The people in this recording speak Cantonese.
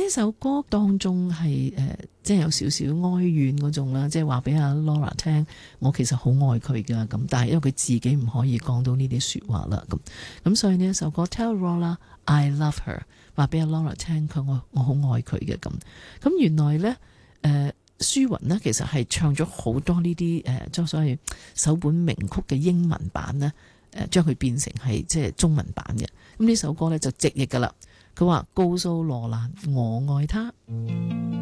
呢首歌當中係即係有少少哀怨嗰種啦，即係話俾阿 Laura 聽，我其實好愛佢噶咁，但係因為佢自己唔可以講到呢啲說話啦咁所以呢一首歌 Tell Laura I Love Her， 話俾阿 Laura 聽佢我好愛佢嘅咁原來呢舒雲呢其實係唱咗好多呢啲即係所謂首本名曲嘅英文版呢，將佢變成係即係中文版嘅。咁呢首歌呢就直譯噶啦，佢話告訴羅蘭我愛他。